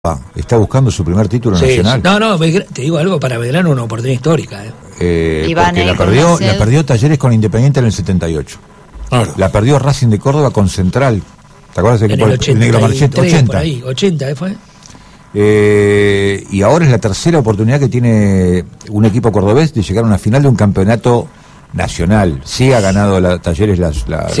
está buscando su primer título nacional. No, te digo algo, para Belgrano una oportunidad histórica. Porque la perdió Talleres con Independiente en el 78. Claro. La perdió Racing de Córdoba con Central. ¿Te acuerdas del equipo del Negro Marchete? 80. Por ahí, 80 fue. Y ahora es la tercera oportunidad que tiene un equipo cordobés de llegar a una final de un campeonato nacional. Sí ha ganado Talleres la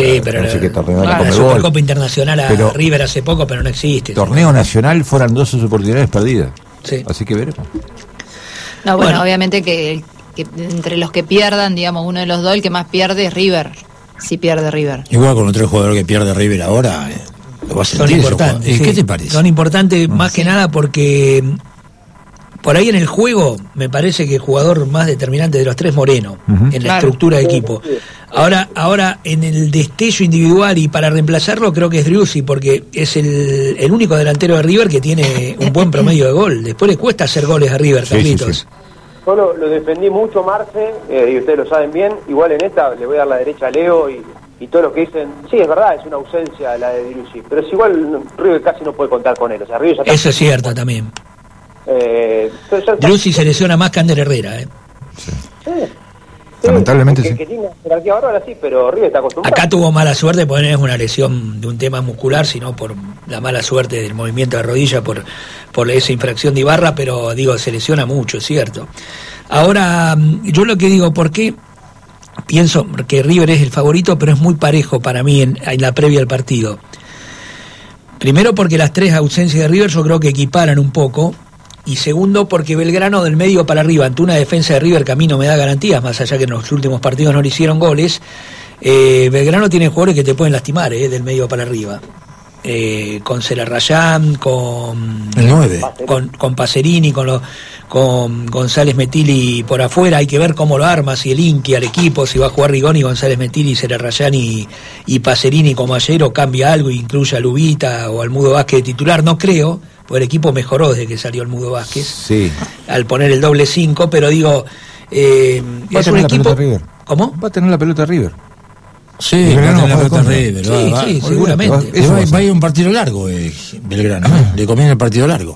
Supercopa Internacional a River hace poco, pero no existe. Torneo nacional fueron 2 oportunidades perdidas. Sí. Así que veremos. No, bueno, obviamente que entre los que pierdan, digamos, uno de los dos, el que más pierde es River. Si pierde River. Igual con otro jugador que pierde River ahora, lo va a sentir. Son importantes. ¿Qué te parece? Son importantes más que nada porque por ahí en el juego me parece que el jugador más determinante de los tres, Moreno, en la estructura de equipo. Ahora en el destello individual y para reemplazarlo creo que es Driussi, porque es el único delantero de River que tiene un buen promedio de gol. Después le cuesta hacer goles a River, Carlitos. Sí. Yo lo defendí mucho, Marce, y ustedes lo saben bien. Igual en esta le voy a dar la derecha a Leo y todo lo que dicen. Sí, es verdad, es una ausencia la de Driussi, pero es igual River casi no puede contar con él. O sea, River ya está. Eso es cierto también. Driussi se lesiona más que Ander Herrera, Sí. Lamentablemente sí. Que tiene una jerarquía bárbara, sí, pero River está acostumbrado. Acá tuvo mala suerte porque no es una lesión de un tema muscular, sino por la mala suerte del movimiento de rodilla, por esa infracción de Ibarra, pero digo, se lesiona mucho, es cierto. Ahora, yo lo que digo, ¿por qué? Pienso que River es el favorito, pero es muy parejo para mí en la previa al partido. Primero porque las tres ausencias de River yo creo que equiparan un poco. Y segundo, porque Belgrano del medio para arriba, ante una defensa de River que a mí no me da garantías, más allá que en los últimos partidos no le hicieron goles, Belgrano tiene jugadores que te pueden lastimar, del medio para arriba. Con Celarrayán, con el 9, con Pacerini, con González Metilli por afuera. Hay que ver cómo lo arma, si el Inqui al equipo, si va a jugar Rigoni, González Metilli, Celarrayán y Pacerini como ayer, o cambia algo, incluye a Lubita o al Mudo Vázquez de titular. No creo, porque el equipo mejoró desde que salió el Mudo Vázquez, sí, al poner el doble 5, pero digo, es un equipo. ¿Cómo? Va a tener la pelota River. Sí, va a tener la pelota River. Sí, seguramente. Va a ir un partido largo, Belgrano. Le conviene el partido largo.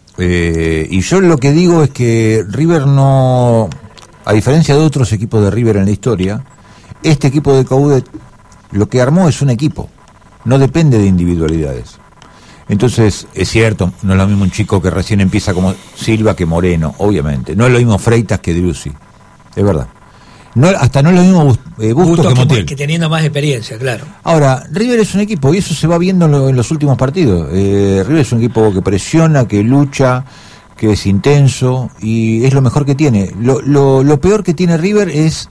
Y yo lo que digo es que River no, a diferencia de otros equipos de River en la historia, este equipo de Coudet lo que armó es un equipo, no depende de individualidades. Entonces, es cierto, no es lo mismo un chico que recién empieza como Silva que Moreno, obviamente. No es lo mismo Freitas que Driussi, es verdad. Hasta no es lo mismo Bustos que Montiel. Que teniendo más experiencia, claro. Ahora, River es un equipo, y eso se va viendo en los últimos partidos. River es un equipo que presiona, que lucha, que es intenso, y es lo mejor que tiene. Lo peor que tiene River es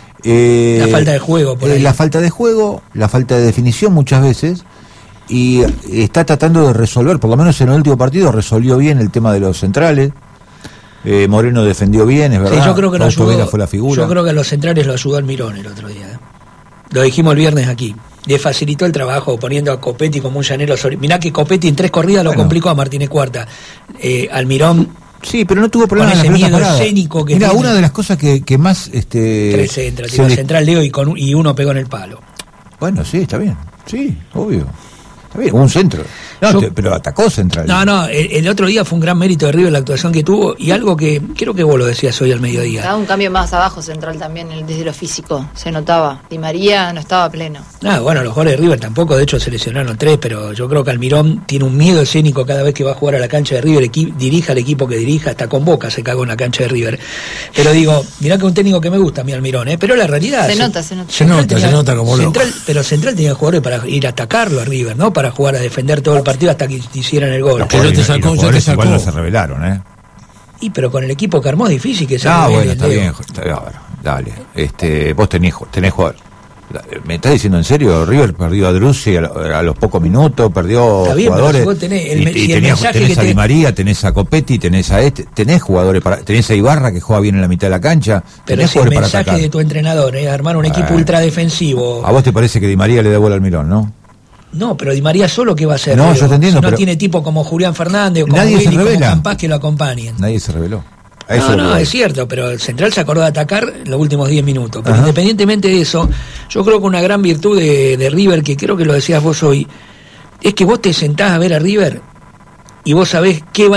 la falta de juego, por ahí. La falta de juego, la falta de definición muchas veces, y está tratando de resolver, por lo menos en el último partido resolvió bien el tema de los centrales. Moreno defendió bien, es verdad. Sí, yo creo que fue la figura. Yo creo que a los centrales lo ayudó Almirón el otro día. Lo dijimos el viernes aquí. Le facilitó el trabajo poniendo a Copetti como un llanero. Mirá que Copetti en 3 corridas lo complicó a Martínez Cuarta. Almirón. Sí, pero no tuvo problema con ese en la miedo parada. Escénico que Mira, tiene. una de las cosas que más tiró central Leo y uno pegó en el palo. Bueno, sí, está bien. Sí, obvio. Está bien, un centro. Pero atacó Central. No, el otro día fue un gran mérito de River la actuación que tuvo, y algo que creo que vos lo decías hoy al mediodía. Daba un cambio más abajo Central también, desde lo físico, se notaba. Di María no estaba pleno. Bueno, los jugadores de River tampoco, de hecho se lesionaron 3, pero yo creo que Almirón tiene un miedo escénico cada vez que va a jugar a la cancha de River, dirija al equipo que dirija, hasta con Boca se cagó en la cancha de River. Pero digo, mirá que es un técnico que me gusta a mí, Almirón, pero la realidad... Se nota como loco. Pero Central tenía jugadores para ir a atacarlo a River, ¿no? Para jugar a defender todo el partido hasta que hicieran el gol. Que yo te sacó. Igual no se revelaron, Y pero con el equipo que armó es difícil que se bueno, está bien, dale. Vos tenés jugador. ¿Me estás diciendo en serio? River perdió a Driussi a los pocos minutos, perdió jugadores. Tenés a Di María, tenés a Copetti, tenés jugadores tenés a Ibarra que juega bien en la mitad de la cancha. Pero tenés ese jugadores para mensaje atacar. de tu entrenador, armar un equipo ultra defensivo. ¿A vos te parece que Di María le da bola al Almirón, no? No, pero Di María solo, ¿qué va a hacer? No, yo te entiendo. Si no tiene tipo como Julián Fernández o como Willy, como Campás que lo acompañen. Nadie se reveló. No, es cierto, pero el Central se acordó de atacar los últimos 10 minutos. Pero independientemente de eso, yo creo que una gran virtud de River, que creo que lo decías vos hoy, es que vos te sentás a ver a River y vos sabés qué va